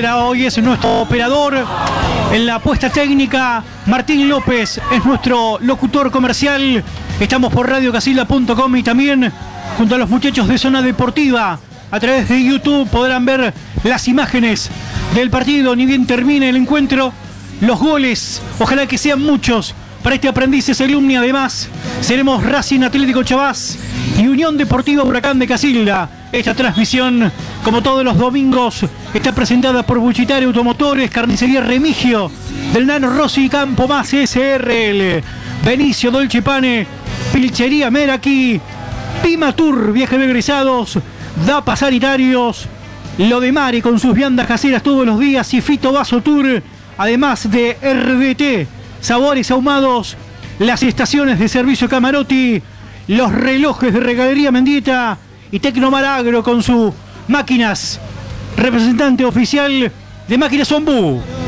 Saavedra hoy es nuestro operador. En la puesta técnica, Martín López es nuestro locutor comercial. Estamos por radiocasilda.com y también junto a los muchachos de Zona Deportiva. A través de YouTube podrán ver las imágenes del partido, ni bien termine el encuentro. Los goles, ojalá que sean muchos para este Aprendices Alumni. Además, seremos Racing Atlético Chavás y Unión Deportiva Huracán de Casilda. Esta transmisión, como todos los domingos, está presentada por Buchitari Automotores, Carnicería Remigio, del Nano Rossi, Campo Más SRL, Benicio Dolce Pane, Pilchería Meraki, Pimatur, Viaje de Egresados, DAPA Sanitarios, Lo de Mari con sus viandas caseras todos los días y Fito Vaso Tour, además de RDT, Sabores Ahumados, las estaciones de servicio Camarotti, los relojes de Regalería Mendieta y Tecnomar Agro con sus máquinas, representante oficial de Máquinas Ombú.